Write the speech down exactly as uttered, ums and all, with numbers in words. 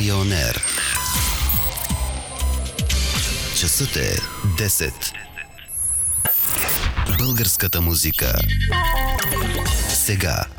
е On Air. Часът е десет. Българската музика. Сега.